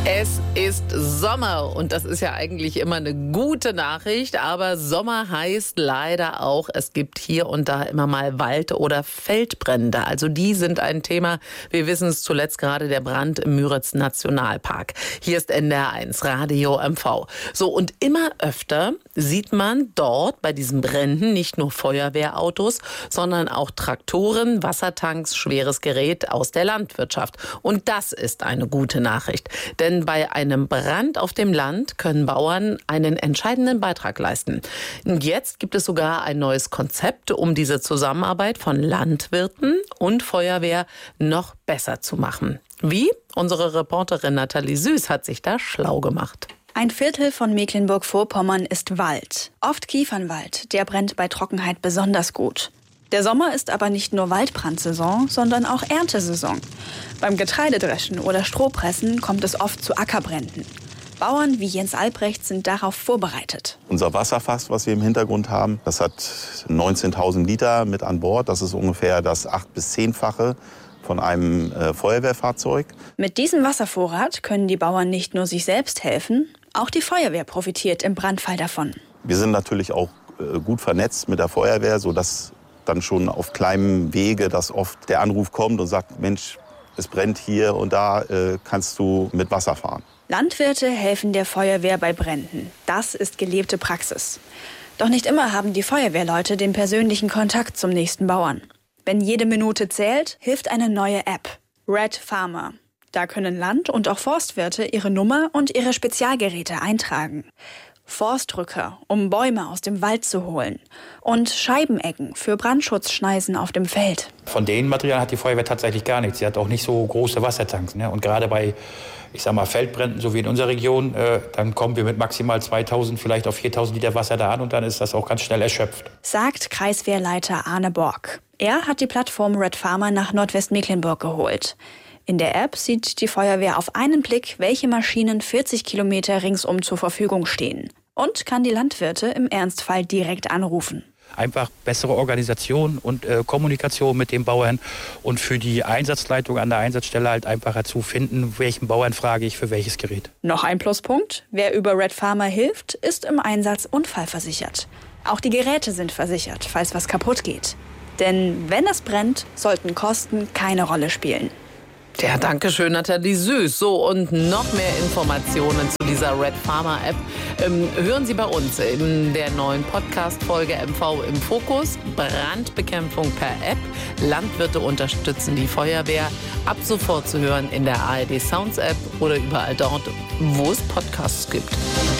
Es ist Sommer und das ist ja eigentlich immer eine gute Nachricht, aber Sommer heißt leider auch, es gibt hier und da immer mal Wald- oder Feldbrände. Also die sind ein Thema. Wir wissen es zuletzt gerade der Brand im Müritz-Nationalpark. Hier ist NDR1 Radio MV. So, und immer öfter sieht man dort bei diesen Bränden nicht nur Feuerwehrautos, sondern auch Traktoren, Wassertanks, schweres Gerät aus der Landwirtschaft. Und das ist eine gute Nachricht. Denn bei einem Brand auf dem Land können Bauern einen entscheidenden Beitrag leisten. Und jetzt gibt es sogar ein neues Konzept, um diese Zusammenarbeit von Landwirten und Feuerwehr noch besser zu machen. Wie? Unsere Reporterin Nathalie Süß hat sich da schlau gemacht. Ein Viertel von Mecklenburg-Vorpommern ist Wald. Oft Kiefernwald. Der brennt bei Trockenheit besonders gut. Der Sommer ist aber nicht nur Waldbrandsaison, sondern auch Erntesaison. Beim Getreidedreschen oder Strohpressen kommt es oft zu Ackerbränden. Bauern wie Jens Albrecht sind darauf vorbereitet. Unser Wasserfass, was wir im Hintergrund haben, das hat 19.000 Liter mit an Bord. Das ist ungefähr das 8- bis 10-fache von einem Feuerwehrfahrzeug. Mit diesem Wasservorrat können die Bauern nicht nur sich selbst helfen, auch die Feuerwehr profitiert im Brandfall davon. Wir sind natürlich auch gut vernetzt mit der Feuerwehr, sodass dann schon auf kleinem Wege, dass oft der Anruf kommt und sagt, Mensch, es brennt hier und da, kannst du mit Wasser fahren. Landwirte helfen der Feuerwehr bei Bränden. Das ist gelebte Praxis. Doch nicht immer haben die Feuerwehrleute den persönlichen Kontakt zum nächsten Bauern. Wenn jede Minute zählt, hilft eine neue App, Red Farmer. Da können Land- und auch Forstwirte ihre Nummer und ihre Spezialgeräte eintragen. Forstrücker, um Bäume aus dem Wald zu holen. Und Scheibenecken für Brandschutzschneisen auf dem Feld. Von den Materialien hat die Feuerwehr tatsächlich gar nichts. Sie hat auch nicht so große Wassertanks. Ne? Und gerade bei, Feldbränden, so wie in unserer Region, dann kommen wir mit maximal 2.000, vielleicht auf 4.000 Liter Wasser da an und dann ist das auch ganz schnell erschöpft. Sagt Kreiswehrleiter Arne Borg. Er hat die Plattform Red Farmer nach Nordwestmecklenburg geholt. In der App sieht die Feuerwehr auf einen Blick, welche Maschinen 40 Kilometer ringsum zur Verfügung stehen. Und kann die Landwirte im Ernstfall direkt anrufen. Einfach bessere Organisation und Kommunikation mit den Bauern und für die Einsatzleitung an der Einsatzstelle halt einfacher zu finden, welchen Bauern frage ich für welches Gerät. Noch ein Pluspunkt: Wer über Red Farmer hilft, ist im Einsatz unfallversichert. Auch die Geräte sind versichert, falls was kaputt geht. Denn wenn es brennt, sollten Kosten keine Rolle spielen. Ja, danke schön, Nathalie Süß. So, und noch mehr Informationen zu dieser Red Farmer App hören Sie bei uns in der neuen Podcast-Folge MV im Fokus. Brandbekämpfung per App. Landwirte unterstützen die Feuerwehr. Ab sofort zu hören in der ARD Sounds App oder überall dort, wo es Podcasts gibt.